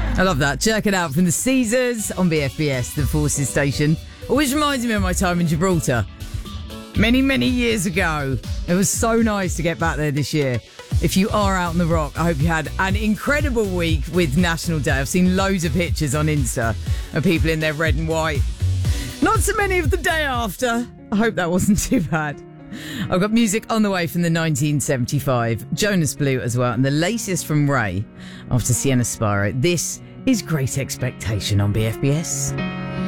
I love that. Check it out from the Caesars on BFBS, the Forces station. Always reminds me of my time in Gibraltar. Many, many years ago. It was so nice to get back there this year. If you are out on the rock, I hope you had an incredible week with National Day. I've seen loads of pictures on Insta of people in their red and white. Not so many of the day after. I hope that wasn't too bad. I've got music on the way from the 1975. Jonas Blue as well. And the latest from Ray after Sienna Spiro. This is Great Expectation on BFBS.